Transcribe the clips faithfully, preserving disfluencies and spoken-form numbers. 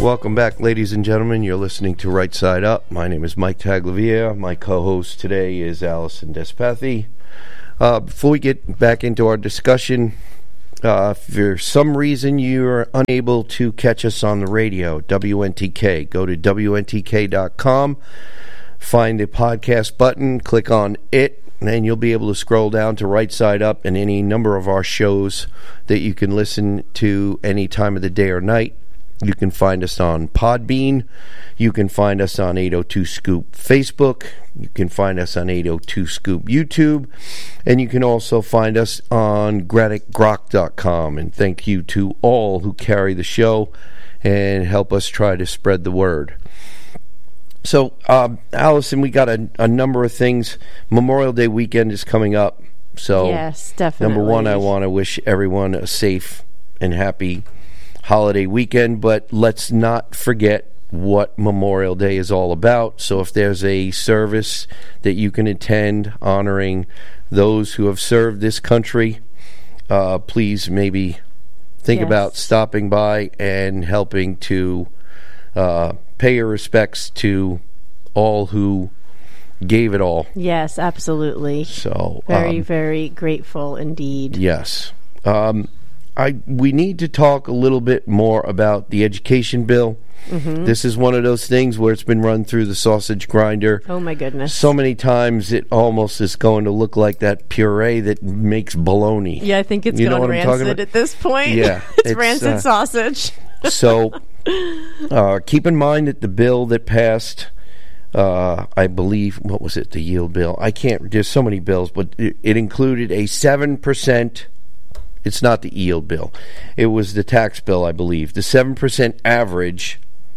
Welcome back, ladies and gentlemen. You're listening to Right Side Up. My name is Mike Taglavia. My co-host today is Allison Despathy. Uh, before we get back into our discussion, uh, if for some reason you're unable to catch us on the radio, W N T K, go to W N T K dot com, find the podcast button, click on it, and you'll be able to scroll down to Right Side Up and any number of our shows that you can listen to any time of the day or night. You can find us on Podbean. You can find us on eight oh two Scoop Facebook. You can find us on eight oh two Scoop YouTube. And you can also find us on Granick Grok dot com. And thank you to all who carry the show and help us try to spread the word. So, um, Allison, we got a, a number of things. Memorial Day weekend is coming up. So, yes, definitely. Number one, I want to wish everyone a safe and happy holiday weekend, but let's not forget what Memorial Day is all about. So if there's a service that you can attend honoring those who have served this country, uh, please maybe think yes. about stopping by and helping to uh, pay your respects to all who gave it all. Yes, absolutely. So very, um, very grateful indeed. Yes. Um, I we need to talk a little bit more about the education bill. Mm-hmm. This is one of those things where it's been run through the sausage grinder. Oh, my goodness. So many times it almost is going to look like that puree that makes bologna. Yeah, I think it's you gone rancid at this point. Yeah. it's, it's rancid uh, sausage. So uh, keep in mind that the bill that passed, uh, I believe, what was it, the yield bill? I can't, there's so many bills, but it, it included a seven percent. It's not the yield bill. It was the tax bill, I believe. The seven percent average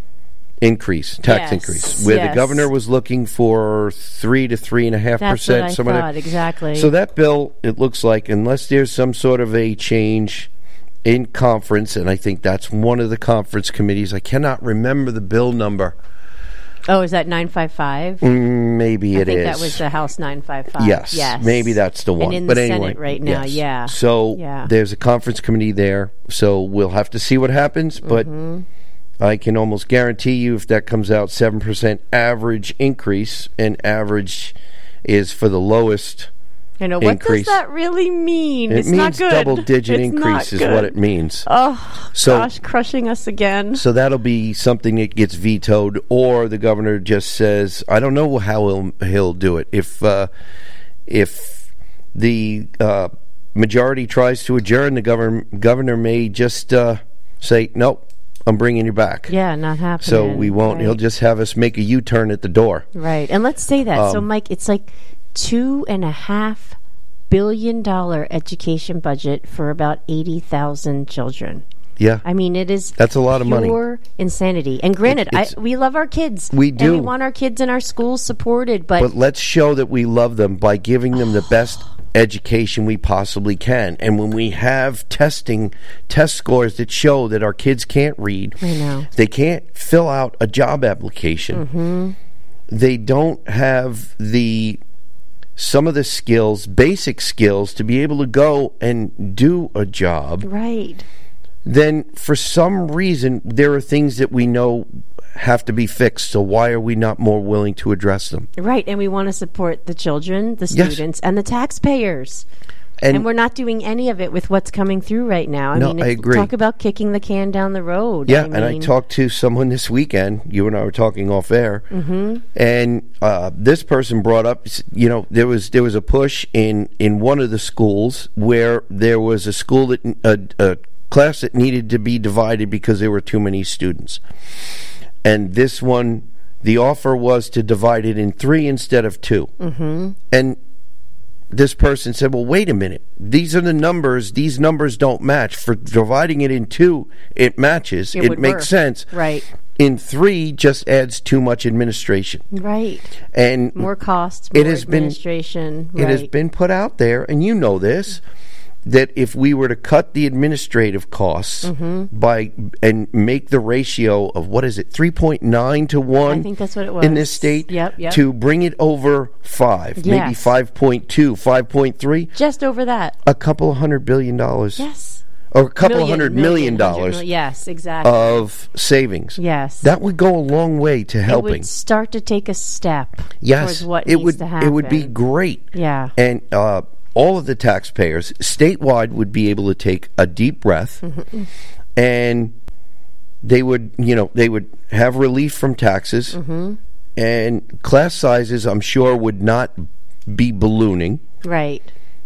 increase, tax yes, increase, where yes. the governor was looking for three to three and a half That's percent. what I some thought, of that. exactly. So that bill, it looks like, unless there's some sort of a change in conference, and I think that's one of the conference committees. I cannot remember the bill number. Oh, is that nine fifty-five? Mm, maybe I it think is. that was the House nine fifty-five. Yes, yes. Maybe that's the one. And in but the anyway, Senate right now, yes. yeah. So yeah. there's a conference committee there, so we'll have to see what happens, but mm-hmm. I can almost guarantee you if that comes out seven percent average increase, and average is for the lowest I know. What increase. does that really mean? It it's means not good. double-digit it's increase is good. what it means. Oh, so, gosh, crushing us again. So that'll be something that gets vetoed, or the governor just says, I don't know how he'll, he'll do it. If uh, if the uh, majority tries to adjourn, the governor, governor may just uh, say, nope, I'm bringing you back. Yeah, not happening. So we won't. Right. He'll just have us make a U-turn at the door. Right. And let's say that. Um, so, Mike, it's like two and a half billion dollar education budget for about eighty thousand children. Yeah. I mean, it is That's a lot of money. Pure insanity. And granted, It, I, we love our kids. We do. And we want our kids in our schools supported, but... But let's show that we love them by giving them the best education we possibly can. And when we have testing, test scores that show that our kids can't read, I know. they can't fill out a job application, mm-hmm. they don't have the... some of the skills, basic skills, to be able to go and do a job, right? Then for some reason there are things that we know have to be fixed. So why are we not more willing to address them? Right, and we want to support the children, the Yes. students, and the taxpayers. And, and we're not doing any of it with what's coming through right now. I No, mean, it's, I agree. Talk about kicking the can down the road. Yeah, I mean, and I talked to someone this weekend. You and I were talking off air, mm-hmm. and uh, this person brought up, you know, there was there was a push in, in one of the schools where there was a school that a, a class that needed to be divided because there were too many students, and this one, the offer was to divide it in three instead of two, mm-hmm. and this person said, well, wait a minute. These are the numbers. These numbers don't match. For dividing it in two, it matches. It, It, would makes work. sense. Right. In three, just adds too much administration. Right. And More costs, it more has been- administration. it right. has been put out there, and you know this, that if we were to cut the administrative costs Mm-hmm. by and make the ratio of, what is it, three point nine to one I think that's what it was. in this state, Yep, yep. to bring it over five, maybe Yes. five point two, five point three, Just over that. a couple of hundred billion dollars. Yes. or a couple million, hundred million, million dollars hundred mil- yes, exactly. of savings. Yes. That would go a long way to helping. It would start to take a step yes, towards what it needs would. to happen. It would be great. Yeah. And uh, all of the taxpayers statewide would be able to take a deep breath, Mm-hmm. and they would, you know, they would have relief from taxes, Mm-hmm. and class sizes, I'm sure, would not be ballooning. Right.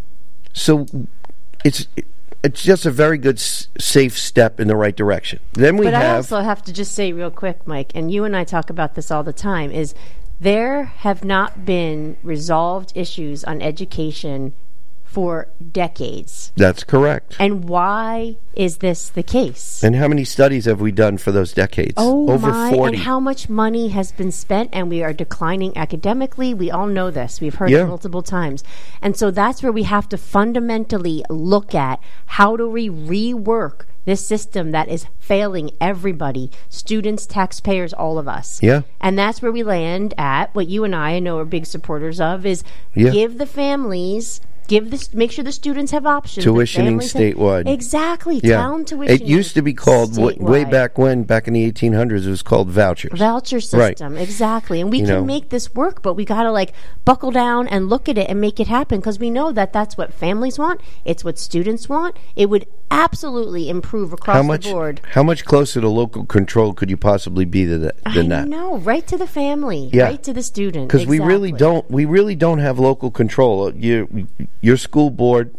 So it's it's just a very good, s- safe step in the right direction. Then we but have. I also have to just say real quick, Mike, and you and I talk about this all the time, is there have not been resolved issues on education for decades. That's correct. And why is this the case? And how many studies have we done for those decades? Oh Over my, forty. and how much money has been spent, and we are declining academically. We all know this. We've heard Yeah. it multiple times. And so that's where we have to fundamentally look at how do we rework this system that is failing everybody, students, taxpayers, all of us. Yeah. And that's where we land at what you and I, I know are big supporters of, is Yeah. give the families... Give this. Make sure the students have options. the Tuitioning families have- statewide. Exactly. Yeah. Town tuition. It used to be called, w- way statewide. back when, back in the eighteen hundreds, it was called vouchers. Voucher Right. system. Exactly. And we You can know. make this work, but we got to like buckle down and look at it and make it happen, because we know that that's what families want. It's what students want. It would absolutely improve across How much? the board. How much closer to local control could you possibly be to that, than I that? know, right to the family, Yeah. right to the student. Because we really Exactly. don't. We really don't have local control. Your your school board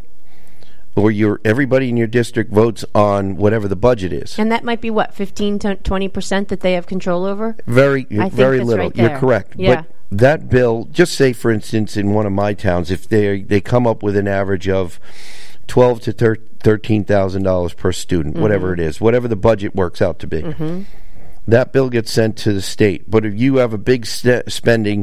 or your everybody in your district votes on whatever the budget is. And that might be what, fifteen to twenty percent that they have control over. Very, I think very that's little. right You're there. correct. Yeah. But that bill, just say for instance, in one of my towns, if they they come up with an average of twelve to thir- thirteen thousand dollars per student, Mm-hmm. whatever it is, whatever the budget works out to be, Mm-hmm. that bill gets sent to the state. But if you have a big st- spending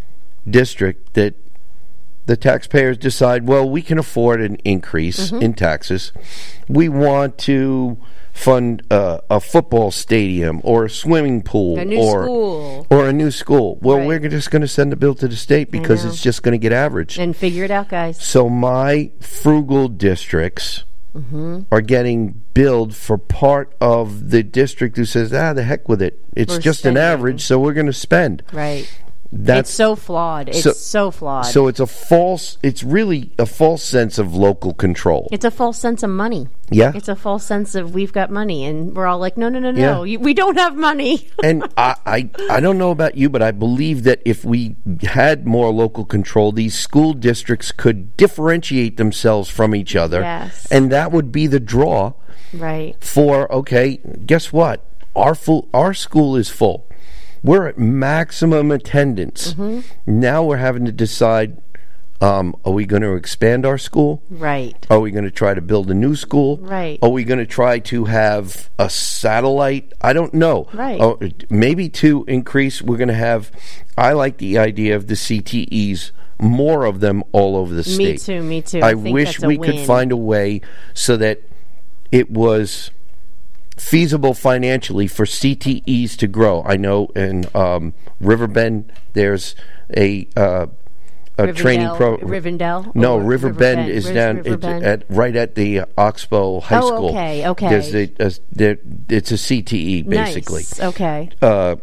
district that the taxpayers decide, well, we can afford an increase Mm-hmm. in taxes. We want to fund uh, a football stadium or a swimming pool A new or school. or a new school. Well, Right. we're just going to send a bill to the state because know. it's just going to get averaged. And figure it out, guys. So my frugal districts Mm-hmm. are getting billed for part of the district who says, ah, the heck with it. It's We're just spending. an average, so we're going to spend. Right. That's it's so flawed. It's so- so, flawed. So it's a false, it's really a false sense of local control. It's a false sense of money. Yeah. It's a false sense of we've got money, and we're all like, no, no, no, Yeah. no, you, we don't have money. And I, I, I don't know about you, but I believe that if we had more local control, these school districts could differentiate themselves from each other. Yes. And that would be the draw Right. for, okay, guess what? Our full, our school is full. We're at maximum attendance. Mm-hmm. Now we're having to decide, um, are we going to expand our school? Right. Are we going to try to build a new school? Right. Are we going to try to have a satellite? I don't know. Right. Oh, maybe to increase, we're going to have, I like the idea of the C T Es, more of them all over the state. Me too, me too. I, I think wish that's a we could win. find a way so that it was feasible financially for C T Es to grow. I know in um, Riverbend there's a uh, a training Rivendell- pro. Rivendell? No, Or Riverbend Riverbend? is Where's down it's Riverbend? at right at the uh, Oxbow High Oh, School. okay, okay. There's a, a, there, it's a C T E basically, Nice. Okay. uh,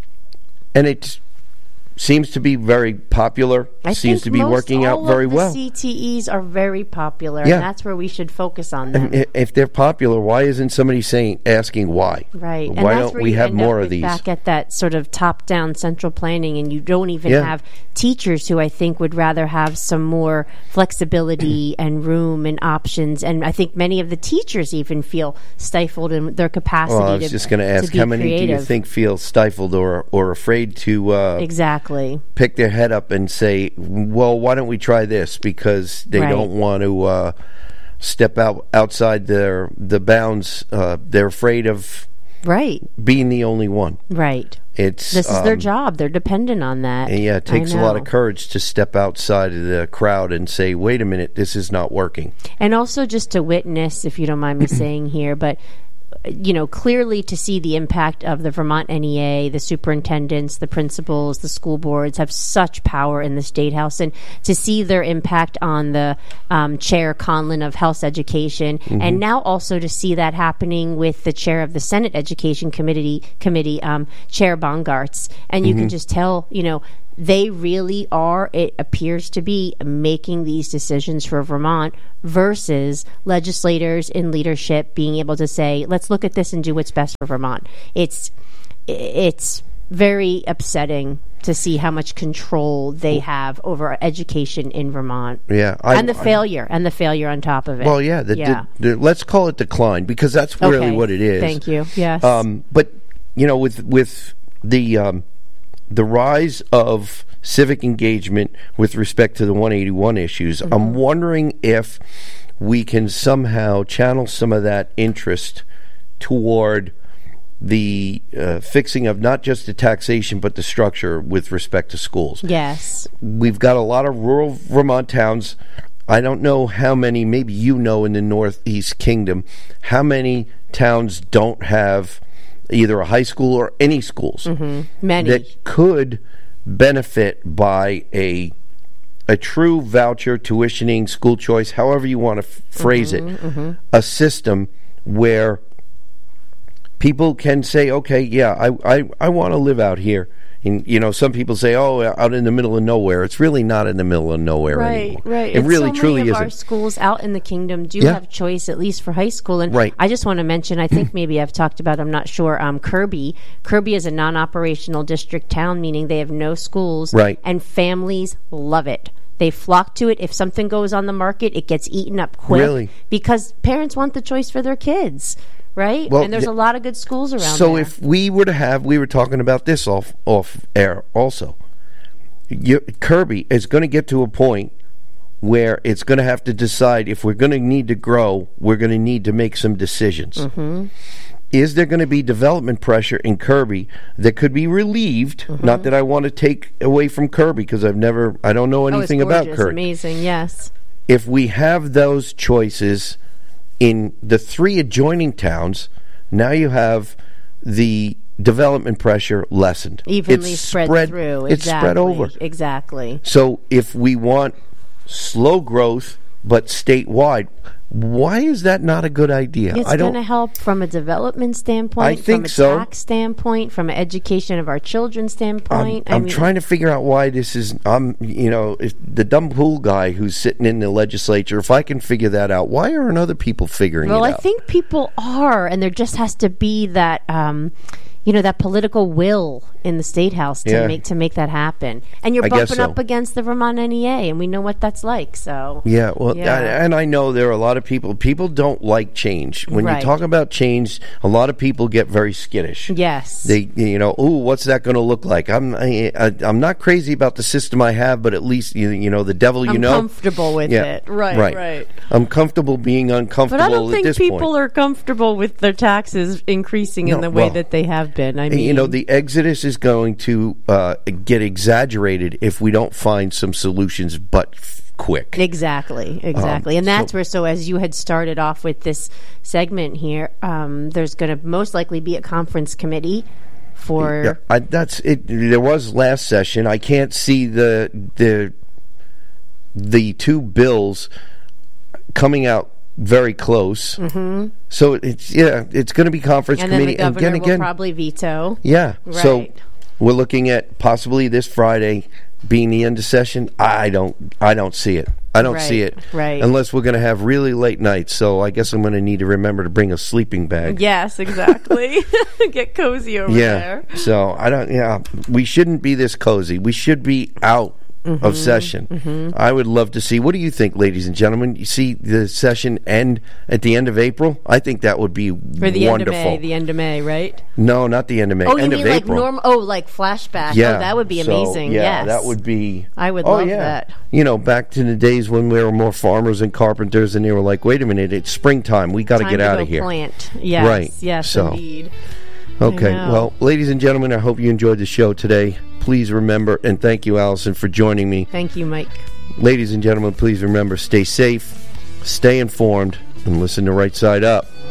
and it seems to be very popular. I seems think to be most working out all very of the well. C T Es are very popular, Yeah. and that's where we should focus on them. And i- if they're popular, why isn't somebody saying asking why? Right. And Why that's don't where we you have end up more of with these? Back at that sort of top-down central planning, and you don't even Yeah. have teachers who I think would rather have some more flexibility and room and options. And I think many of the teachers even feel stifled in their capacity. Well, I was to, just going to ask, be how many do you creative. think feel stifled or or afraid to uh, Exactly. pick their head up and say, well, why don't we try this? Because they Right. don't want to uh, step out outside their the bounds. Uh, they're afraid of Right. being the only one. Right. It's This is their um, job. They're dependent on that. and yeah, it I takes a lot of know. courage to step outside of the crowd and say, wait a minute, this is not working. And also just to witness, if you don't mind me saying here, but you know, clearly to see the impact of the Vermont N E A, the superintendents, the principals, the school boards have such power in the State House, and to see their impact on the um, Chair Conlon of Health Education, mm-hmm. and now also to see that happening with the Chair of the Senate Education Committee, committee um, Chair Bongartz, and you mm-hmm. can just tell, you know, they really are, it appears to be, making these decisions for Vermont versus legislators in leadership being able to say, let's look at this and do what's best for Vermont. It's it's very upsetting to see how much control they have over education in Vermont. Yeah. I, and the I, failure, and the failure on top of it. Well, yeah, the, yeah. The, the, let's call it decline, because that's okay. really what it is. Thank you, yes. Um, but, you know, with, with the... Um, the rise of civic engagement with respect to the one eighty-one issues, mm-hmm. I'm wondering if we can somehow channel some of that interest toward the uh, fixing of not just the taxation but the structure with respect to schools. Yes. We've got a lot of rural Vermont towns. I don't know how many, maybe you know, in the Northeast Kingdom, how many towns don't have either a high school or any schools mm-hmm. Many. that could benefit by a a true voucher, tuitioning, school choice, however you want to f- phrase mm-hmm, it, mm-hmm. a system where people can say, okay, yeah, I, I, I want to live out here. And, you know, some people say, oh, out in the middle of nowhere. It's really not in the middle of nowhere right, anymore. Right, right. It it's really, so truly many of isn't. Our schools out in the kingdom do yeah. have choice, at least for high school. And right. I just want to mention, I think maybe I've talked about, I'm not sure, um, Kirby. Kirby is a non-operational district town, meaning they have no schools. Right. And families love it. They flock to it. If something goes on the market, it gets eaten up quick. Really? Because parents want the choice for their kids. Right? Well, and there's th- a lot of good schools around so there. if we were to have, we were talking about this off off air also, you, Kirby is going to get to a point where it's going to have to decide, if we're going to need to grow, we're going to need to make some decisions. Mm-hmm. Is there going to be development pressure in Kirby that could be relieved? Mm-hmm. Not that I want to take away from Kirby, because I've never, I don't know anything oh, it's about gorgeous, Kirby. Amazing, yes. If we have those choices in the three adjoining towns, now you have the development pressure lessened. Evenly it's spread, spread through. It's exactly. spread over. Exactly. So if we want slow growth but statewide, why is that not a good idea? It's I don't going to help from a development standpoint, I think from a so. tax standpoint, from an education of our children standpoint. I'm, I I'm mean, trying to figure out why this is. I'm, you know, if the dumb pool guy who's sitting in the legislature. If I can figure that out, why aren't other people figuring well, it I out? I think people are, and there just has to be that. Um, you know, that political will in the State House to yeah. make to make that happen. And you're I bumping guess so. up against the Vermont N E A, and we know what that's like. So yeah, well, yeah. I, and I know there are a lot of people. People don't like change. When right. you talk about change, a lot of people get very skittish. Yes, they, you know, ooh, what's that going to look like? I'm, I, I, I'm not crazy about the system I have, but at least you, you know, the devil, you I'm know, comfortable with yeah, it. Right, right, right. I'm comfortable being uncomfortable. But I don't at think this people point. are comfortable with their taxes increasing No, in the way well, that they have been. I mean, you know, the exodus is going to uh, get exaggerated if we don't find some solutions, but f- quick. Exactly, exactly. Um, and that's so, where, so as you had started off with this segment here, um, there's going to most likely be a conference committee for... Yeah, I, that's it. There was last session. I can't see the the the two bills coming out very close. Mm-hmm. So it's yeah, it's going to be conference and committee. And then the governor again, again, will probably veto. Yeah. Right. So we're looking at possibly this Friday being the end of session. I don't. I don't see it. I don't right, see it. Right. Unless we're going to have really late nights. So I guess I'm going to need to remember to bring a sleeping bag. Yes, exactly. Get cozy over yeah. there. So I don't. Yeah. We shouldn't be this cozy. We should be out. Mm-hmm, of session. Mm-hmm. I would love to see. What do you think, ladies and gentlemen? You see the session end at the end of April? I think that would be for the wonderful. end of May. The end of May, right? No, not the end of May. Oh, end you mean of like April. norm? Oh, like flashback. Yeah, oh, that would be so, amazing. Yeah, yes, that would be. I would oh, love yeah. that. You know, back to the days when we were more farmers and carpenters, and they were like, "Wait a minute, it's springtime. We got to get out of here." Plant. Yes, right. Yes, so, indeed. Okay. Well, ladies and gentlemen, I hope you enjoyed the show today. Please remember, and thank you, Allison, for joining me. Thank you, Mike. Ladies and gentlemen, please remember, stay safe, stay informed, and listen to Right Side Up.